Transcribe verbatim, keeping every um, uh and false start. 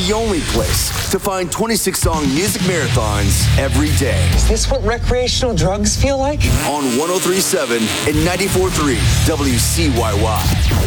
the only place to find twenty-six song music marathons every day. Is this what recreational drugs feel like? On one oh three point seven and ninety-four point three W C Y Y.